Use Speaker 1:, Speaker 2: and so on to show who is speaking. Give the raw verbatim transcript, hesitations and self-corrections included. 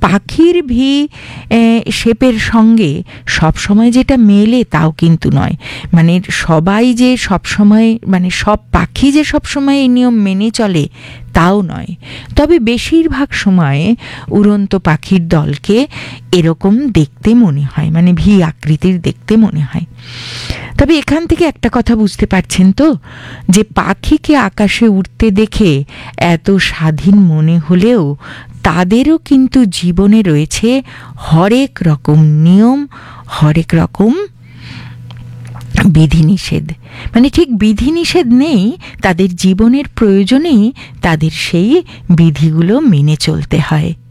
Speaker 1: পাখির ভি শেপের সঙ্গে সবসময় যেটা মেলে তাও কিন্তু নয়, মানে সবাই যে সবসময়, মানে সব পাখি যে সবসময় এই নিয়ম মেনে চলে তাও নয়। তবে বেশিরভাগ সময়ে উড়ন্ত পাখির দলকে এরকম দেখতে মনে হয়, মানে ভি আকৃতির দেখতে মনে হয়। তবে এখান থেকে একটা কথা বুঝতে পারছেন তো, যে পাখিকে আকাশে উড়তে দেখে এত স্বাধীন মনে হলেও তাদেরও কিন্তু জীবনে রয়েছে হরেক রকম নিয়ম, হরেক রকম বিধিনিষেধ। মানে ঠিক বিধিনিষেধ নেই, তাদের জীবনের প্রয়োজনেই তাদের সেই বিধিগুলো মেনে চলতে হয়।